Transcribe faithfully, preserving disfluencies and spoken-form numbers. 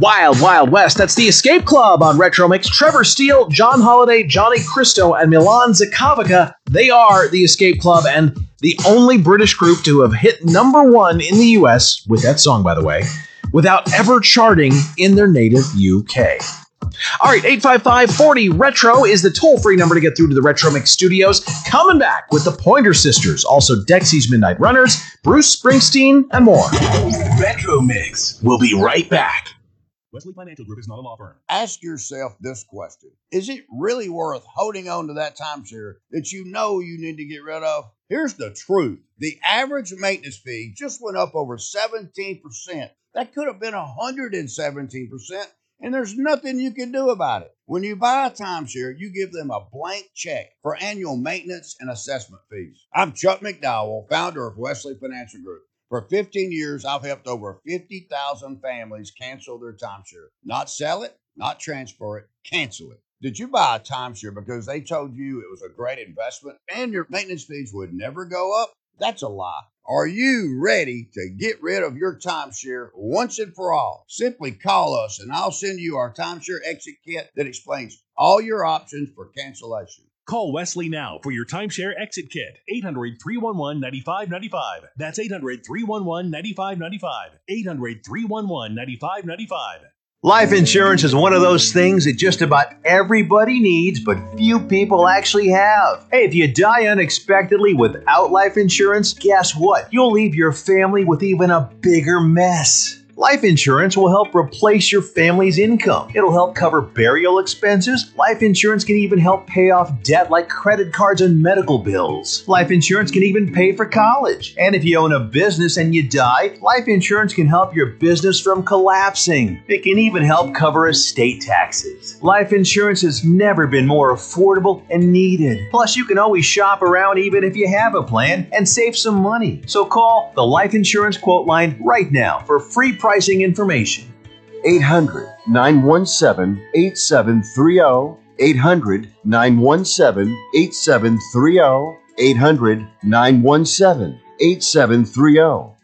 Wild Wild West. That's the Escape Club on Retro Mix. Trevor Steele, John Holiday, Johnny Cristo, and Milan Zakavica. They are the Escape Club and the only British group to have hit number one in the U S, with that song, by the way, without ever charting in their native U K. All right, eight five five, four zero, retro is the toll-free number to get through to the Retro Mix studios. Coming back with the Pointer Sisters, also Dexy's Midnight Runners, Bruce Springsteen, and more. Retro Mix. We'll be right back. Wesley Financial Group is not a law firm. Ask yourself this question. Is it really worth holding on to that timeshare that you know you need to get rid of? Here's the truth. The average maintenance fee just went up over seventeen percent. That could have been one hundred seventeen percent, and there's nothing you can do about it. When you buy a timeshare, you give them a blank check for annual maintenance and assessment fees. I'm Chuck McDowell, founder of Wesley Financial Group. For fifteen years, I've helped over fifty thousand families cancel their timeshare. Not sell it, not transfer it, cancel it. Did you buy a timeshare because they told you it was a great investment and your maintenance fees would never go up? That's a lie. Are you ready to get rid of your timeshare once and for all? Simply call us and I'll send you our timeshare exit kit that explains all your options for cancellation. Call Wesley now for your timeshare exit kit. eight hundred, three one one, nine five nine five. That's eight hundred, three one one, nine five nine five. eight hundred, three one one, nine five nine five. Life insurance is one of those things that just about everybody needs, but few people actually have. Hey, if you die unexpectedly without life insurance, guess what? You'll leave your family with even a bigger mess. Life insurance will help replace your family's income. It'll help cover burial expenses. Life insurance can even help pay off debt like credit cards and medical bills. Life insurance can even pay for college. And if you own a business and you die, life insurance can help your business from collapsing. It can even help cover estate taxes. Life insurance has never been more affordable and needed. Plus, you can always shop around even if you have a plan and save some money. So call the Life Insurance Quote Line right now for free pricing information. eight hundred, nine one seven, eight seven three zero. eight hundred, nine one seven, eight seven three zero. eight hundred, nine one seven, eight seven three zero.